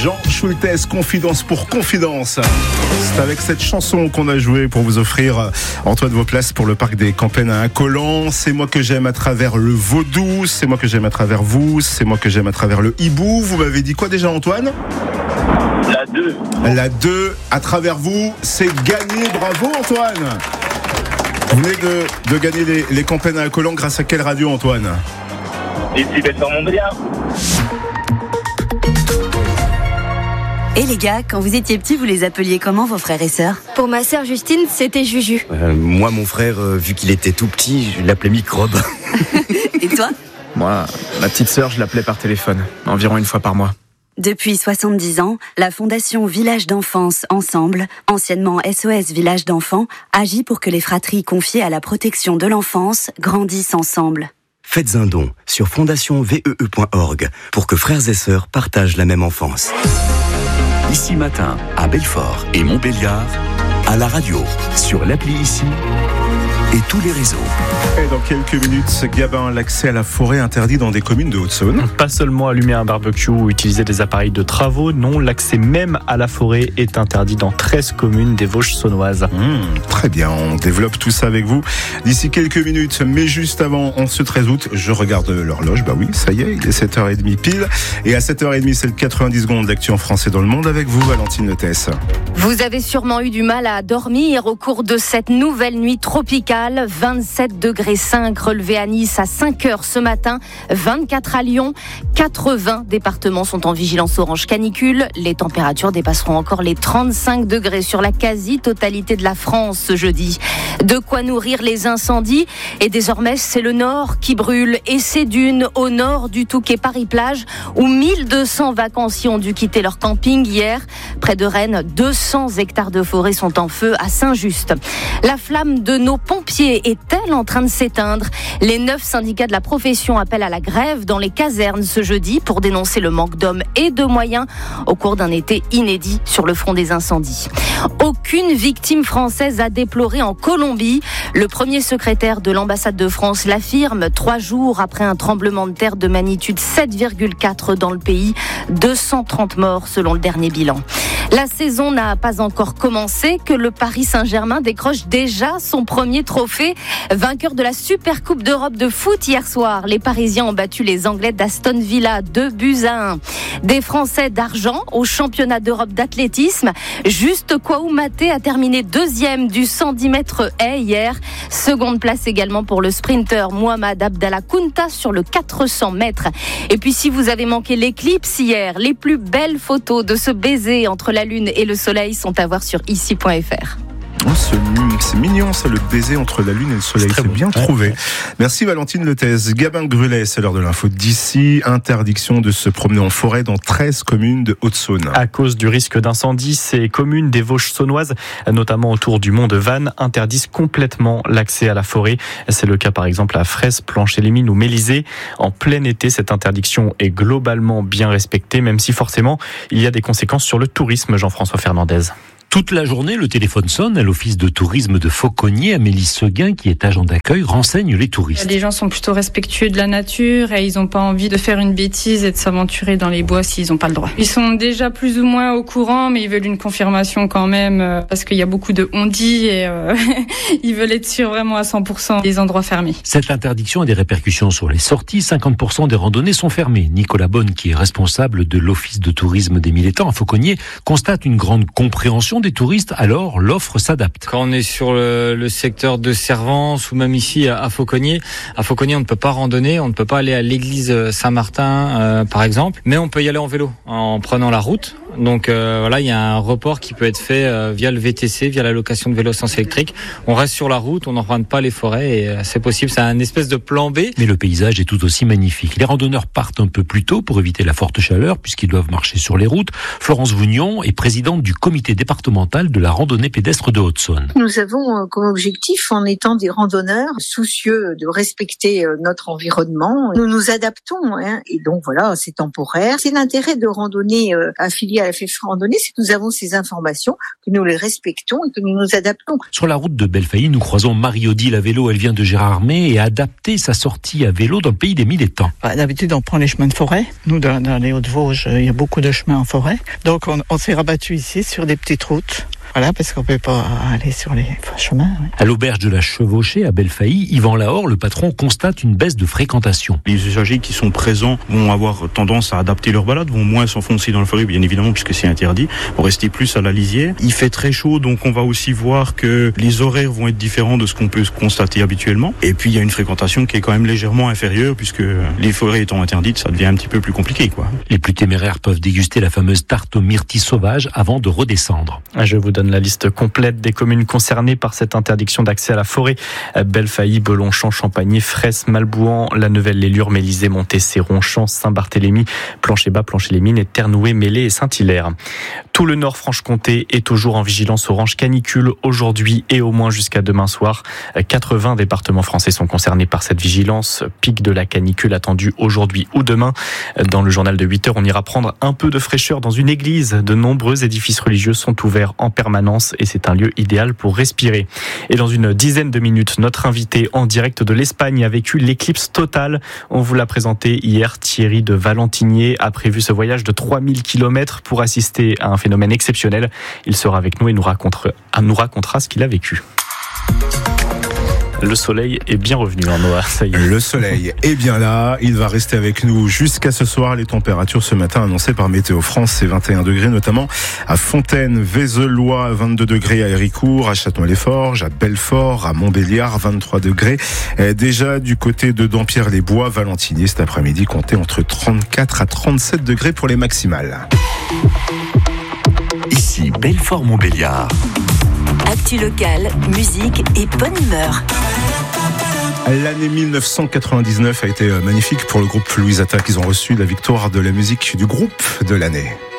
Jean Schultes, confidence pour confidence. C'est avec cette chanson qu'on a joué pour vous offrir, Antoine, vos places pour le parc des Campagnes à Incollant. C'est moi que j'aime à travers le vaudou, c'est moi que j'aime à travers vous, c'est moi que j'aime à travers le hibou. Vous m'avez dit quoi déjà, Antoine ? La 2. La 2, à travers vous, c'est gagné. Bravo, Antoine. Vous venez de gagner les Campagnes à Incollant grâce à quelle radio, Antoine ? Ici, Belfort-Montbéliard. Et les gars, quand vous étiez petits, vous les appeliez comment, vos frères et sœurs ? Pour ma sœur Justine, c'était Juju. Moi, mon frère, vu qu'il était tout petit, je l'appelais Microbe. Et toi ? Moi, ma petite sœur, je l'appelais par téléphone, environ une fois par mois. Depuis 70 ans, la Fondation Village d'Enfance Ensemble, anciennement SOS Village d'Enfants, agit pour que les fratries confiées à la protection de l'enfance grandissent ensemble. Faites un don sur fondationsvee.org pour que frères et sœurs partagent la même enfance. Ici Matin, à Belfort et Montbéliard, à la radio, sur l'appli Ici et tous les réseaux. Et dans quelques minutes, Gabin, l'accès à la forêt interdit dans des communes de Haute-Saône. Pas seulement allumer un barbecue ou utiliser des appareils de travaux, non, l'accès même à la forêt est interdit dans 13 communes des Vosges saunoises. Très bien, on développe tout ça avec vous d'ici quelques minutes. Mais juste avant, en ce 13 août, je regarde l'horloge. Bah oui, ça y est, il est 7h30 pile. Et à 7h30, c'est le 90 secondes d'actu en français dans le monde avec vous, Valentine Letès. Vous avez sûrement eu du mal à dormir au cours de cette nouvelle nuit tropicale. 27,5 degrés relevés à Nice à 5h ce matin, 24 à Lyon, 80 départements sont en vigilance orange canicule. Les températures dépasseront encore les 35 degrés sur la quasi-totalité de la France ce jeudi. De quoi nourrir les incendies et désormais c'est le nord qui brûle et c'est dunes au nord du Touquet Paris-Plage où 1200 vacanciers ont dû quitter leur camping hier. Près de Rennes, 200 hectares de forêt sont en feu à Saint-Just. La flamme de nos pompiers est-elle en train de s'éteindre ? Les 9 syndicats de la profession appellent à la grève dans les casernes ce jeudi pour dénoncer le manque d'hommes et de moyens au cours d'un été inédit sur le front des incendies. Aucune victime française à déplorer en Colombie. Le premier secrétaire de l'ambassade de France l'affirme 3 jours après un tremblement de terre de magnitude 7,4 dans le pays. 230 morts selon le dernier bilan. La saison n'a pas encore commencé que le Paris Saint-Germain décroche déjà son premier trophée. Vainqueur de la Super Coupe d'Europe de foot hier soir, les Parisiens ont battu les Anglais d'Aston Villa 2-1. Des Français d'argent au championnat d'Europe d'athlétisme. Juste Koumaté a terminé 2e du 110 mètres haies hier. Seconde place également pour le sprinter Mohamed Abdallah Kounta sur le 400 mètres. Et puis si vous avez manqué l'éclipse hier, les plus belles photos de ce baiser entre la lune et le soleil sont à voir sur ici.fr. Oh, c'est mignon ça, le baiser entre la lune et le soleil, c'est bien trouvé. Merci Valentine Letès. Gabin Grulet, c'est l'heure de l'info d'ici. Interdiction de se promener en forêt dans 13 communes de Haute-Saône. À cause du risque d'incendie, ces communes des Vosges saunoises, notamment autour du mont de Vannes, interdisent complètement l'accès à la forêt. C'est le cas par exemple à Fraisse, Plancher-les-Mines ou Mélisée. En plein été, cette interdiction est globalement bien respectée, même si forcément il y a des conséquences sur le tourisme, Jean-François Fernandez. Toute la journée, le téléphone sonne à l'office de tourisme de Fauconnier. Amélie Seguin, qui est agent d'accueil, renseigne les touristes. Les gens sont plutôt respectueux de la nature et ils n'ont pas envie de faire une bêtise et de s'aventurer dans les bois s'ils n'ont pas le droit. Ils sont déjà plus ou moins au courant, mais ils veulent une confirmation quand même parce qu'il y a beaucoup de on-dit et ils veulent être sûrs vraiment à 100% des endroits fermés. Cette interdiction a des répercussions sur les sorties. 50% des randonnées sont fermées. Nicolas Bonne, qui est responsable de l'office de tourisme des Mille-Étangs à Fauconnier, constate une grande compréhension des touristes, alors l'offre s'adapte. Quand on est sur le secteur de Servance ou même ici à Fauconnier, on ne peut pas randonner, on ne peut pas aller à l'église Saint-Martin par exemple, mais on peut y aller en vélo en prenant la route. Donc voilà, il y a un report qui peut être fait via le VTC, via la location de vélo à sens électrique. On reste sur la route, on n'emprunte pas les forêts et c'est possible, c'est un espèce de plan B. Mais le paysage est tout aussi magnifique. Les randonneurs partent un peu plus tôt pour éviter la forte chaleur puisqu'ils doivent marcher sur les routes. Florence Vougnon est présidente du comité départemental de la randonnée pédestre de Haute-Saône. Nous avons comme objectif, en étant des randonneurs soucieux de respecter notre environnement, nous nous adaptons et donc voilà, c'est temporaire. C'est l'intérêt de randonner affilié à la FFF Randonnée, c'est que nous avons ces informations, que nous les respectons et que nous nous adaptons. Sur la route de Belfailly, nous croisons Marie-Odile à vélo. Elle vient de Gérardmer et a adapté sa sortie à vélo dans le pays des Mille Étangs. D'habitude, on prend les chemins de forêt. Nous, dans les Hauts-de-Vosges, il y a beaucoup de chemins en forêt. Donc, on s'est rabattu ici sur des petites routes. Voilà, parce qu'on peut pas aller sur les chemins. Oui. À l'auberge de la Chevauchée, à Belfailly, Yvan Lahore, le patron, constate une baisse de fréquentation. Les usagers qui sont présents vont avoir tendance à adapter leur balade, vont moins s'enfoncer dans le forêt, bien évidemment, puisque c'est interdit, vont rester plus à la lisière. Il fait très chaud, donc on va aussi voir que les horaires vont être différents de ce qu'on peut constater habituellement. Et puis il y a une fréquentation qui est quand même légèrement inférieure, puisque les forêts étant interdites, ça devient un petit peu plus compliqué, quoi. Les plus téméraires peuvent déguster la fameuse tarte aux myrtilles sauvages avant de redescendre. Je vous donne la liste complète des communes concernées par cette interdiction d'accès à la forêt. Belfailly, Belonchamp, Champagny, Fraisse, Malbouan, La Neuvelle-les-Lures, Mélisée, Montessé, Ronchamp, Saint-Barthélemy, Plancher-Bas, Plancher-les-Mines et Ternoué, Mélé et Saint-Hilaire. Tout le Nord-Franche-Comté est toujours en vigilance orange canicule aujourd'hui et au moins jusqu'à demain soir. 80 départements français sont concernés par cette vigilance. Pic de la canicule attendu aujourd'hui ou demain. Dans le journal de 8h, on ira prendre un peu de fraîcheur dans une église. De nombreux édifices religieux sont ouverts en permanence et c'est un lieu idéal pour respirer. Et dans une dizaine de minutes, notre invité en direct de l'Espagne a vécu l'éclipse totale. On vous l'a présenté hier. Thierry de Valentinier a prévu ce voyage de 3000 km pour assister à un phénomène exceptionnel. Il sera avec nous et nous racontera ce qu'il a vécu. Le soleil est bien revenu en Noah, ça y est. Le soleil est bien là, il va rester avec nous jusqu'à ce soir. Les températures ce matin annoncées par Météo France, c'est 21 degrés notamment à Fontaine, Vézelois, 22 degrés à Héricourt, à Châtenois-les-Forges, à Belfort, à Montbéliard, 23 degrés. Déjà du côté de Dampierre-les-Bois, Valentinier cet après-midi, comptez entre 34 à 37 degrés pour les maximales. Ici Belfort-Montbéliard. Actu locale, musique et bonne humeur. L'année 1999 a été magnifique pour le groupe Louise Attaque. Ils ont reçu la victoire de la musique du groupe de l'année.